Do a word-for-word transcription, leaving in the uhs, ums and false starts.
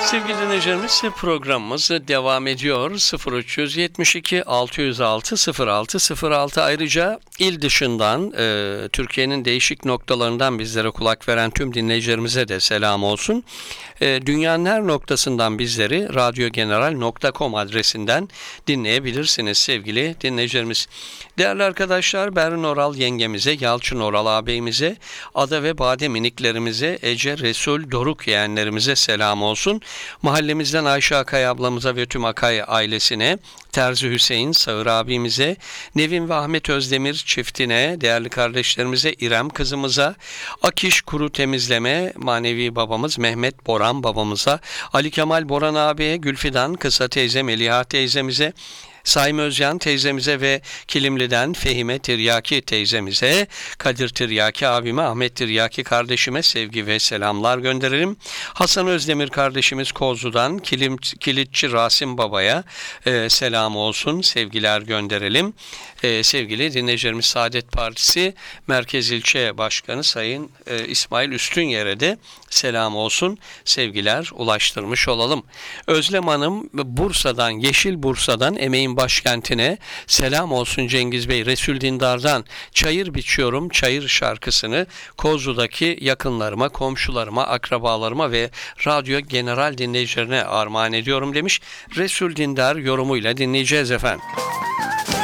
Sevgili dinleyicilerimiz, programımız devam ediyor. sıfır üç yetmiş iki altı yüz altı sıfır altı sıfır altı. Ayrıca il dışından e, Türkiye'nin değişik noktalarından bizlere kulak veren tüm dinleyicilerimize de selam olsun. E, dünyanın her noktasından bizleri radyogeneral nokta com adresinden dinleyebilirsiniz sevgili dinleyicilerimiz. Değerli arkadaşlar, Berrin Oral yengemize, Yalçın Oral ağabeyimize, Ada ve Bade miniklerimize, Ece, Resul, Doruk yeğenlerimize selam olsun. Mahallemizden Ayşe Akay ablamıza ve tüm Akay ailesine, Terzi Hüseyin Sağır abimize, Nevin ve Ahmet Özdemir çiftine, değerli kardeşlerimize, İrem kızımıza, Akiş Kuru Temizleme manevi babamız Mehmet Boran babamıza, Ali Kemal Boran abiye, Gülfidan Kısa teyze Meliha teyzemize, Saim Özcan teyzemize ve Kilimli'den Fehime Tiryaki teyzemize, Kadir Tiryaki abime, Ahmet Tiryaki kardeşime sevgi ve selamlar gönderelim. Hasan Özdemir kardeşimiz Kozlu'dan Kilim, Kilitçi Rasim babaya e, selam olsun, sevgiler gönderelim. E, sevgili dinleyicilerimiz, Saadet Partisi Merkez İlçe Başkanı Sayın e, İsmail Üstünyer'e de selam olsun, sevgiler ulaştırmış olalım. Özlem Hanım Bursa'dan, Yeşil Bursa'dan, emeğin başkentine selam olsun Cengiz Bey. Resul Dindar'dan Çayır Biçiyorum Çayır şarkısını Kozlu'daki yakınlarıma, komşularıma, akrabalarıma ve radyo general dinleyicilerine armağan ediyorum demiş. Resul Dindar yorumuyla dinleyeceğiz efendim.